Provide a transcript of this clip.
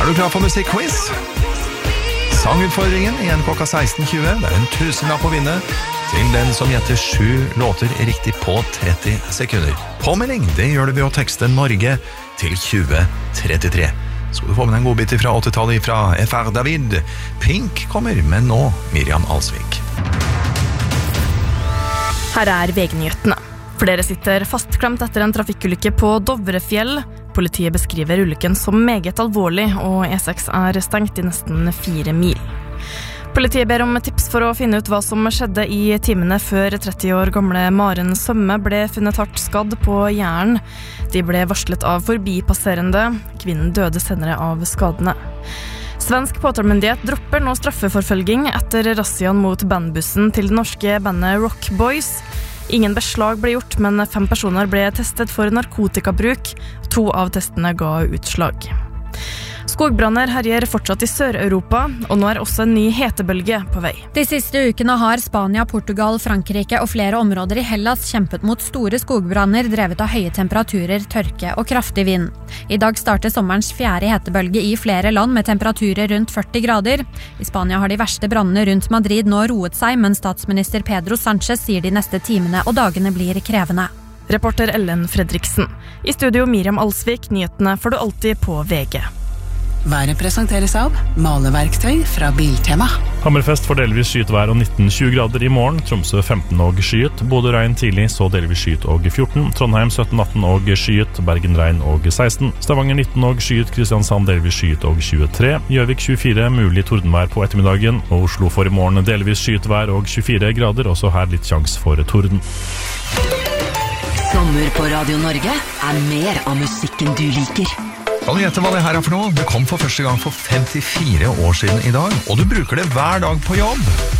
du klar for musikkquiz? Sangutfordringen igjen klokka 16.20. Det en tusenlapp å vinne til den som gjetter 7 låter riktig på 30 sekunder. Påmelding, det gjør du ved å tekste Norge til 2033. Skal du få med en godbit fra 80-tallet fra F.R. David. Pink kommer, men nå Miriam Alsvik. Her VG-nyhetene. Flere sitter fastklemt etter en trafikkulykke på Dovrefjell. Politiet beskriver ulykken som meget alvorlig, og E6 stengt i nesten 4 mil. Politiet ber om tips for å finne ut hva som skjedde i timene før 30 år gamle Maren Sømme ble funnet hardt skadd på Jæren. De ble varslet av forbipasserende. Kvinnen døde senere av skadene. Svensk påtalemyndighet dropper nå straffeforfølging etter razziaen mot bandbussen til det norske bandet Rock Boys. Ingen beslag ble gjort, men 5 personer ble testet for narkotikabruk. 2 av testene ga utslag. Skogbranner herjer fortsatt i Sør-Europa, og nå også en ny hetebølge på vei. De siste ukene har Spania, Portugal, Frankrike og flere områder i Hellas kjempet mot store skogbranner drevet av høye temperaturer, tørke og kraftig vind. I dag starter sommerens 4. hetebølge i flere land med temperaturer rundt 40 grader. I Spania har de verste brannene rundt Madrid nå roet seg, men statsminister Pedro Sánchez sier de neste timene og dagene blir krevende. Reporter Ellen Fredriksen. I studio Miriam Alsvik, nyhetene får du alltid på VG. Været presenteres av maleverktøy fra Biltema. Hammerfest får delvis skyet vær og 19-20 grader i morgen. Tromsø 15 og skyet. Bodø regn tidlig, så delvis skyet og 14. Trondheim 17-18 og skyet. Bergen regn og 16. Stavanger 19 og skyet. Kristiansand delvis skyet og 23. Gjøvik 24, mulig tordenvær på ettermiddagen. Og Oslo får i morgen delvis skyet vær og 24 grader. Også her litt sjans for torden. Sommer på Radio Norge mer av musikken du liker. Kan du gjette hva det her for noe? Det kom for første gang for 54 år siden i dag, og du bruker det hver dag på jobb.